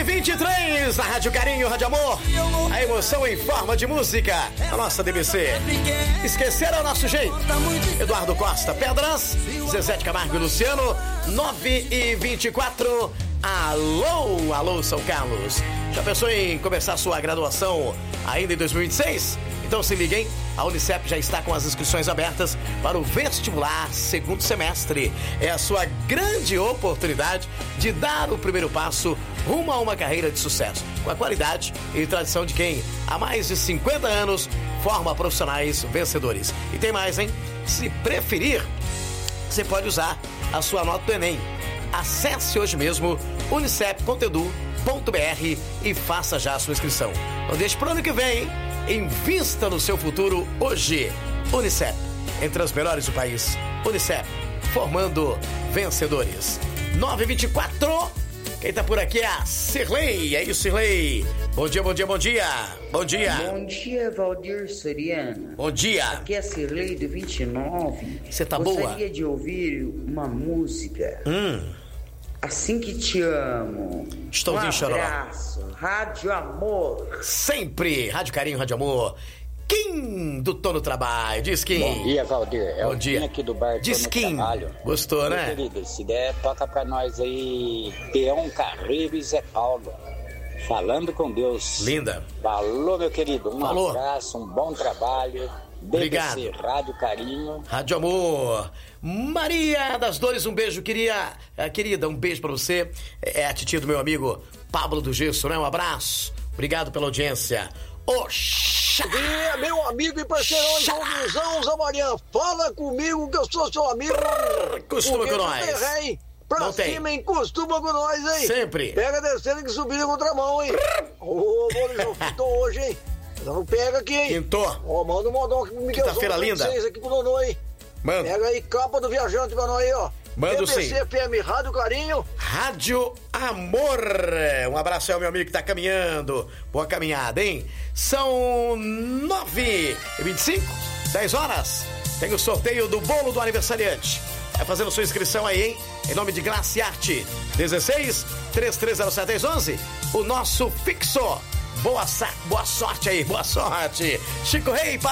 9h23 na Rádio Carinho, Rádio Amor. A emoção em forma de música. A nossa DBC. Esquecer é o nosso jeito. Eduardo Costa, Pedras, Zezé de Camargo e Luciano. 9h24. Alô, São Carlos. Já pensou em começar sua graduação ainda em 2026? Então se liguem, a Unicep já está com as inscrições abertas para o vestibular segundo semestre. É a sua grande oportunidade de dar o primeiro passo rumo a uma carreira de sucesso, com a qualidade e tradição de quem há mais de 50 anos forma profissionais vencedores. E tem mais, hein? Se preferir, você pode usar a sua nota do Enem. Acesse hoje mesmo unicep.edu.br e faça já a sua inscrição. Não deixe para o ano que vem, hein? Invista no seu futuro hoje. Unicep, entre as melhores do país. Unicep, formando vencedores. 9h24. Quem tá por aqui é a Cirlei. É isso, Cirlei. Bom dia, bom dia, bom dia. Bom dia. Bom dia, Valdir Soriano. Bom dia. Aqui é a Cirlei do 29. Você tá boa? Gostaria de ouvir uma música. Assim que te amo. Estãozinho Chororó. Abraço. Rádio Amor. Sempre. Rádio Carinho, Rádio Amor. Kim do Tô no Trabalho. Diz Kim. Bom dia, Valdir. É Bom o dia. Kim aqui do bar Diz Tô no Kim. Trabalho. Gostou, Meu né? querido, se der, toca pra nós aí Peão Carreiro e Zé Paulo. Falando com Deus. Linda. Falou, meu querido. Um Falou. abraço, um bom trabalho. Obrigado. BBC, Rádio Carinho. Rádio Amor. Maria das Dores, um beijo, querida, um beijo pra você. É a titia do meu amigo Pablo do Gesso, né? Um abraço. Obrigado pela audiência. Oxa! Meu amigo e parceirão João Guizão, Zamarian, fala comigo que eu sou seu amigo. Costuma com nós. Pra Não tem. cima, hein? Costuma com nós, hein? Sempre. Pega descendo que subir na contramão, hein? Ô, Maurício, pintou hoje, hein? Então pega aqui, hein? Pintou. Ó, manda um modão aqui pro Miguel. Quinta-feira linda. Aqui pro Nonô, hein? Manda. Pega aí, capa do viajante pra nós aí, ó. Mando sim. BBC FM, Rádio Carinho. Rádio Amor. Um abraço aí ao meu amigo que tá caminhando. Boa caminhada, hein? São 9h25, 10 horas. Tem o sorteio do bolo do aniversariante. Vai fazendo sua inscrição aí, hein? Em nome de Graça e Arte. 16 3307 11. O nosso fixo. Boa sorte aí, boa sorte. Chico Rei.